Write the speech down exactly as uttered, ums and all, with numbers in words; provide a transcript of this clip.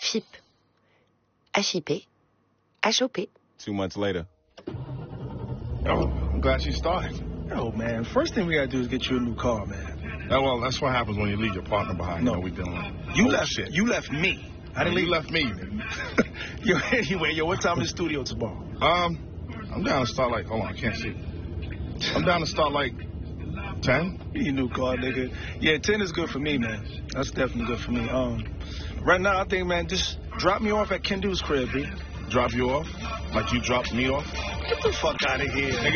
F I P. H I P. H O P. Two months later. Oh, I'm glad you started. Yo, man, first thing we gotta do is get you a new car, man. Oh, well, that's what happens when you leave your partner behind. No, you know, we dealing. You oh, left. Shit. You left me. I didn't you leave. left me, nigga. Yo, anyway, yo, what time is the studio tomorrow? Um, I'm down to start like. Hold on, I can't see. I'm down to start like ten. You need a new car, nigga. Yeah, ten is good for me, man. That's definitely good for me. Um, right now, I think, man, just drop me off at Kendu's crib, B. Drop you off? Like you dropped me off? Get the fuck out of here. Nigga,